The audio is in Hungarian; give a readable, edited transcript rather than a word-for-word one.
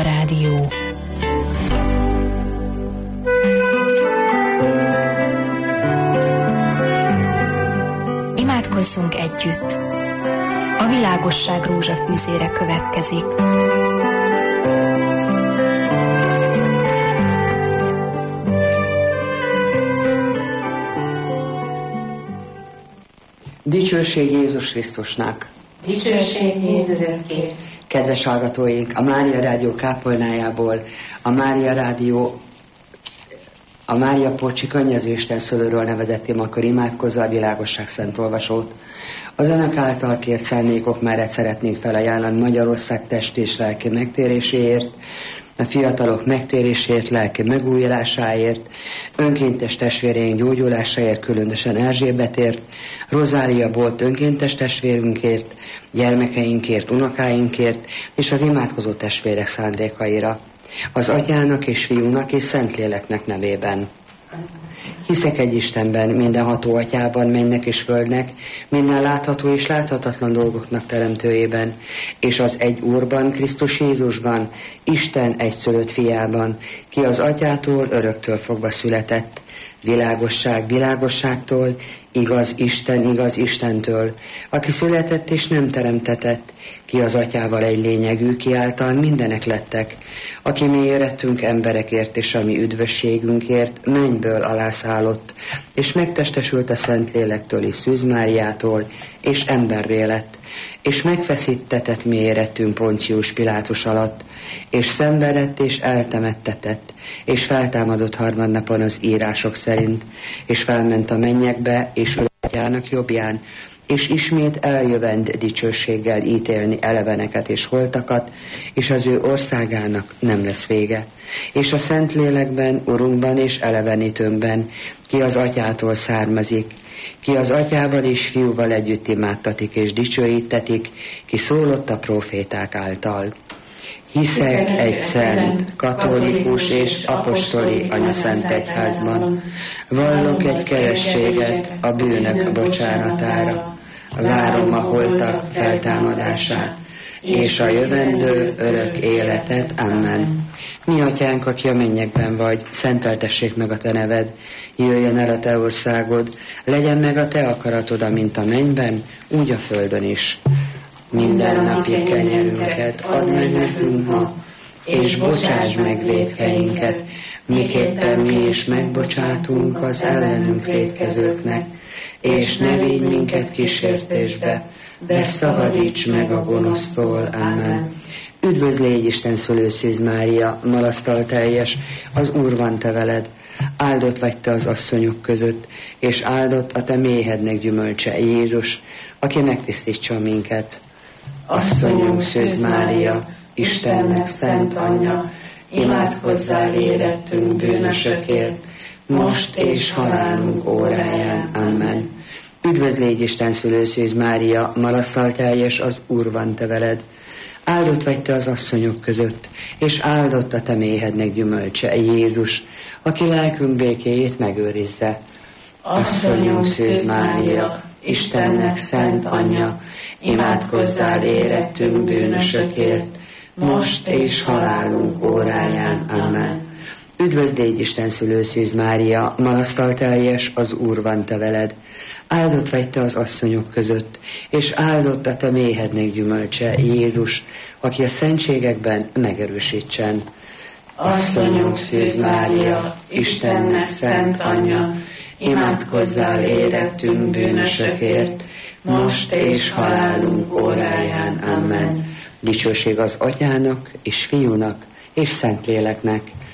Rádió. Imádkozzunk együtt. A világosság rózsafűzére következik. Dicsőség Jézus Krisztusnak! Dicsőség mindörökké! Kedves hallgatóink, a Mária Rádió kápolnájából, a Mária Pocsi Könnyező Isten szülőről nevezett imakör imádkozza a világosság szent olvasót. Az önök által kért szándékok mellett szeretnénk felajánlani Magyarország testi és lelki megtéréséért, a fiatalok megtéréséért, lelki megújulásáért, önkéntes testvéreink gyógyulásáért, különösen Erzsébetért, Rozália volt önkéntes testvérünkért, gyermekeinkért, unokáinkért, és az imádkozó testvérek szándékaira, az Atyának és Fiúnak és Szentléleknek nevében. Hiszek egy Istenben, mindenható Atyában, mennek és földnek, minden látható és láthatatlan dolgoknak teremtőjében, és az egy Úrban, Krisztus Jézusban, Isten egyszülött fiában, ki az Atyától öröktől fogva született, világosság világosságtól, igaz Istentől, aki született és nem teremtetett, ki az Atyával egy lényegű, ki által mindenek lettek, aki mi érettünk emberekért és a mi üdvösségünkért mennyből alászállott, és megtestesült a Szentlélektől és Szűz Máriától, és emberré lett, és megfeszítetett mi érettünk Poncius Pilátus alatt, és szenvedett és eltemettetett, és feltámadott harmadnapon az írások szerint, és felment a mennyekbe, és Atyának jobbján, és ismét eljövend dicsőséggel ítélni eleveneket és holtakat, és az ő országának nem lesz vége. És a Szentlélekben, Urunkban és elevenítőnkben, ki az Atyától származik, ki az Atyával és Fiúval együtt imádtatik és dicsőítetik, ki szólott a próféták által. Hiszek egy szent, katolikus és apostoli anyaszent egyházban, vallok egy keresztséget a bűnök bocsánatára, várom a holtak feltámadását, és a jövendő örök életet. Amen. Mi Atyánk, aki a mennyekben vagy, szenteltessék meg a te neved, jöjjön el a te országod, legyen meg a te akaratod, amint a mennyben, úgy a földön is. Minden napi kenyerünket add meg nekünk ma, és bocsáss meg vétkeinket, miképpen mi is megbocsátunk az ellenünk vétkezőknek, és ne vigy minket kísértésbe, de szabadíts meg a gonosztól. Amen. Üdvözl légy Isten szülő Szűz Mária, malasztal teljes, az Úr van te veled, áldott vagy te az asszonyok között, és áldott a te méhednek gyümölcse Jézus, aki megtisztítsa minket. Asszonyunk Szűz Mária, Istennek szent anyja, imádkozzál érettünk bűnösökért, most és halálunk óráján. Amen. Üdvözl légy Isten szülő Szűz Mária, malasztal teljes, az Úr van te veled, áldott vagy te az asszonyok között, és áldott a te méhednek gyümölcse Jézus, aki lelkünk békéjét megőrizze. Asszonyunk Szűz Mária, Istennek szent anyja, imádkozzál érettünk bűnösökért, most és halálunk óráján. Amen. Üdvözl légy Isten szülő Szűz Mária, malasztal teljes, az Úr van te veled, áldott vagy te az asszonyok között, és áldott a te méhednek gyümölcse Jézus, aki a szentségekben megerősítsen. Asszonyunk Szűz Mária, Istennek szent anyja, imádkozzál érettünk bűnösökért, most és halálunk óráján. Amen. Dicsőség az Atyának és Fiúnak és Szentléleknek,